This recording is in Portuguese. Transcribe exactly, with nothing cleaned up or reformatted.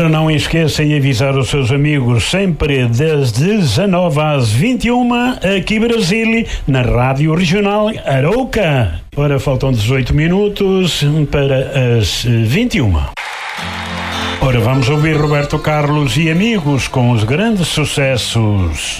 Ora, não esqueça de avisar os seus amigos sempre das dezanove às vinte e uma, aqui Brasília, na Rádio Regional Arouca. Ora, faltam dezoito minutos para as vinte e uma. Ora, vamos ouvir Roberto Carlos e amigos com os grandes sucessos.